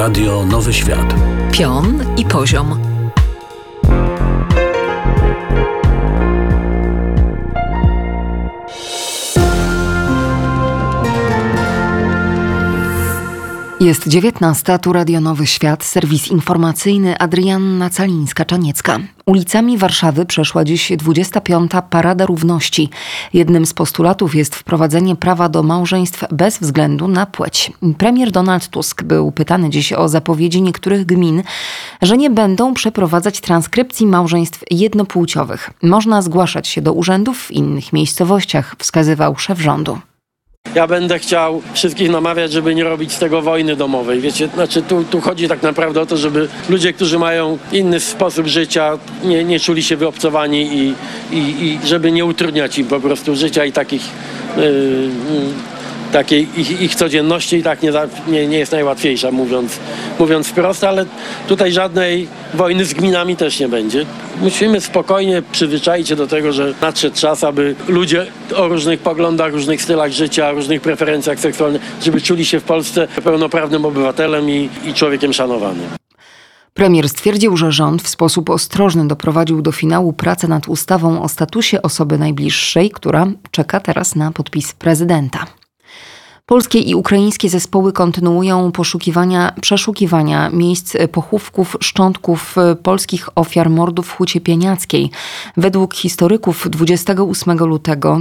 Radio Nowy Świat. Pion i poziom. Jest 19, tu Radio Nowy Świat, serwis informacyjny, Adrianna Calińska-Czaniecka. Ulicami Warszawy przeszła dziś 25. Parada Równości. Jednym z postulatów jest wprowadzenie prawa do małżeństw bez względu na płeć. Premier Donald Tusk był pytany dziś o zapowiedzi niektórych gmin, że nie będą przeprowadzać transkrypcji małżeństw jednopłciowych. Można zgłaszać się do urzędów w innych miejscowościach, wskazywał szef rządu. Ja będę chciał wszystkich namawiać, żeby nie robić z tego wojny domowej. Wiecie, tu chodzi tak naprawdę o to, żeby ludzie, którzy mają inny sposób życia, nie czuli się wyobcowani i żeby nie utrudniać im po prostu życia i takiej ich codzienności i tak nie jest najłatwiejsza, mówiąc wprost, ale tutaj żadnej wojny z gminami też nie będzie. Musimy spokojnie przyzwyczaić się do tego, że nadszedł czas, aby ludzie o różnych poglądach, różnych stylach życia, różnych preferencjach seksualnych, żeby czuli się w Polsce pełnoprawnym obywatelem i człowiekiem szanowanym. Premier stwierdził, że rząd w sposób ostrożny doprowadził do finału pracę nad ustawą o statusie osoby najbliższej, która czeka teraz na podpis prezydenta. Polskie i ukraińskie zespoły kontynuują przeszukiwania miejsc pochówków szczątków polskich ofiar mordów w Hucie Pieniackiej. Według historyków 28 lutego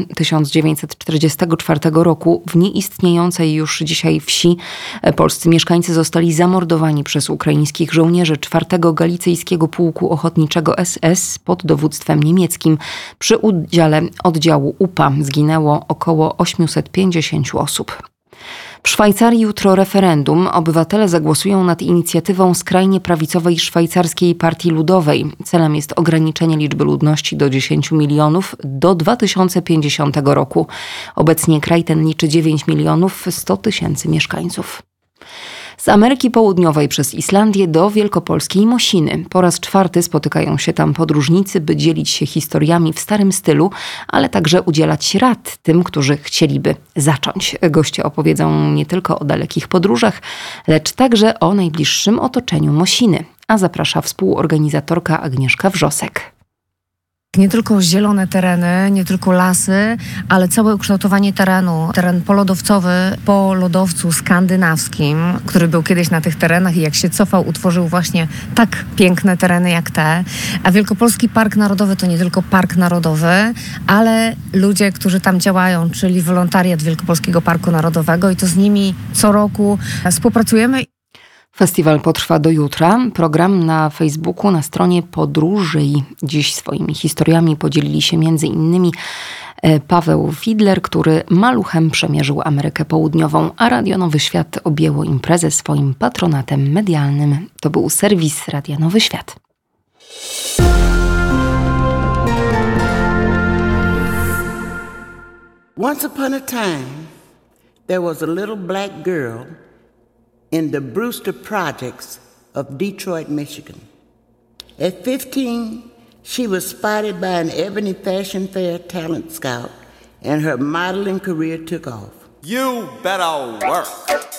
1944 roku w nieistniejącej już dzisiaj wsi polscy mieszkańcy zostali zamordowani przez ukraińskich żołnierzy 4 Galicyjskiego Pułku Ochotniczego SS pod dowództwem niemieckim. Przy udziale oddziału UPA zginęło około 850 osób. W Szwajcarii jutro referendum. Obywatele zagłosują nad inicjatywą skrajnie prawicowej Szwajcarskiej Partii Ludowej. Celem jest ograniczenie liczby ludności do 10 milionów do 2050 roku. Obecnie kraj ten liczy 9 milionów 100 tysięcy mieszkańców. Z Ameryki Południowej przez Islandię do wielkopolskiej Mosiny. Po raz 4 spotykają się tam podróżnicy, by dzielić się historiami w starym stylu, ale także udzielać rad tym, którzy chcieliby zacząć. Goście opowiedzą nie tylko o dalekich podróżach, lecz także o najbliższym otoczeniu Mosiny. A zaprasza współorganizatorka Agnieszka Wrzosek. Nie tylko zielone tereny, nie tylko lasy, ale całe ukształtowanie terenu. Teren polodowcowy po lodowcu skandynawskim, który był kiedyś na tych terenach i jak się cofał, utworzył właśnie tak piękne tereny jak te. A Wielkopolski Park Narodowy to nie tylko park narodowy, ale ludzie, którzy tam działają, czyli wolontariat Wielkopolskiego Parku Narodowego i to z nimi co roku współpracujemy. Festiwal potrwa do jutra. Program na Facebooku na stronie Podróżyj. Dziś swoimi historiami podzielili się m.in. Paweł Fidler, który maluchem przemierzył Amerykę Południową, a Radio Nowy Świat objęło imprezę swoim patronatem medialnym. To był serwis Radia Nowy Świat. Once upon a time, there was a little black girl in the Brewster Projects of Detroit, Michigan. At 15, she was spotted by an Ebony Fashion Fair talent scout, and her modeling career took off. You better work.